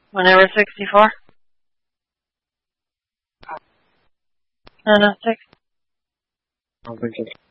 Whenever 64? No, 6. I don't think it's